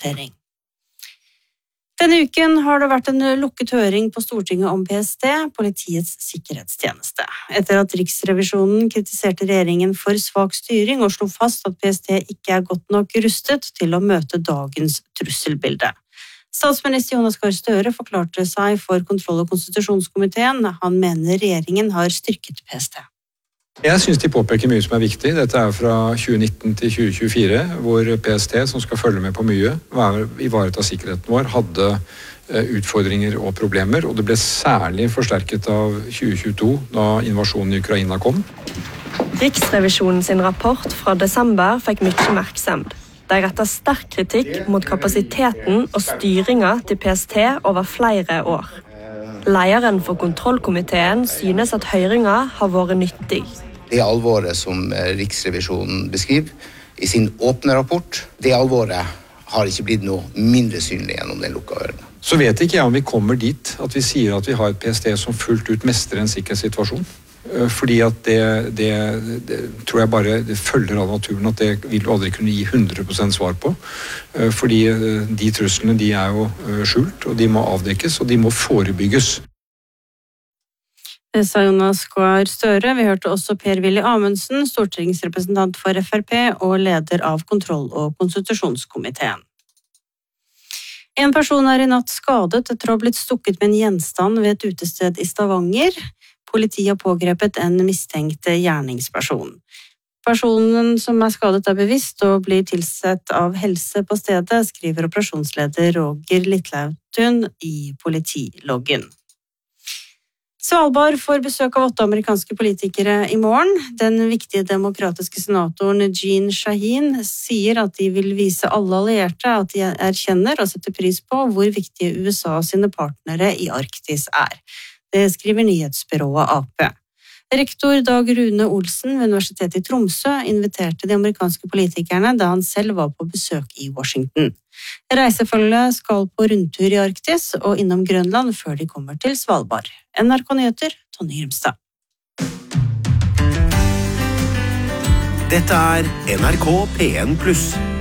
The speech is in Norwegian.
oppdatering. Denne uken har det vært en lukket høring på Stortinget om PST, Politiets sikkerhetstjeneste. Etter at Riksrevisjonen kritiserte regjeringen for svak styring og slo fast at PST ikke er godt nok rustet til å møte dagens trusselbilde. Statsminister Jonas Gahr Støre forklarte seg for kontroll- og konstitusjonskomiteen. Han mener regjeringen har styrket PST. Jeg synes de påpeker mye som er viktig. Dette er fra 2019 til 2024, hvor PST, som skal følge med på mye, ivareta sikkerheten vår, hadde utfordringer og problemer, og det ble særlig forsterket av 2022, da invasjonen i Ukraina kom. Riksrevisjonen sin rapport fra desember fikk mye oppmerksomhet. De rettet sterk kritikk mot kapasiteten og styringen til PST over flere år. Lederen for kontrollkomiteen synes at høringen har vært nyttig. Det alvoret som Riksrevisjonen beskriver i sin åpne rapport, det alvoret har ikke blitt noe mindre synlig gjennom den lukkede høringen. Så vet ikke jeg om vi kommer dit at vi sier at vi har et PST som fullt ut mestrer en sikkerhetssituasjon. Fordi at det tror jeg bare det følger av naturen at det vil du aldri kunne gi 100% svar på. Fordi de truslene de er jo skjult, og de må avdekkes, og de må forebygges. Det sa Jonas Gahr Støre. Vi hørte også Per-Willy Amundsen, stortingsrepresentant for FrP og leder av kontroll- og konstitusjonskomiteen. En person er i natt skadet etter å ha blitt stukket med en gjenstand ved et utested i Stavanger. Politiet har pågrepet en mistenkt gjerningsperson. Personen som er skadet er bevisst og blir tilsett av helse på stedet, skriver operasjonsleder Roger Litlautun i politiloggen. Svalbard får besøk av 8 amerikanske politikere i morgen. Den viktige demokratiske senatoren Jeanne Shaheen sier at de vil vise alle allierte at de erkjenner og setter pris på hvor viktige USA og sine partnere i Arktis er. Det skriver nyhetsbyrået AP. Rektor Dag Rune Olsen ved Universitetet i Tromsø inviterte de amerikanske politikerne da han selv var på besøk i Washington. Reisefølget skal på rundtur i Arktis og innom Grønland før de kommer til Svalbard. NRK Nyheter, Tonje Grimstad. Dette er NRK P1+.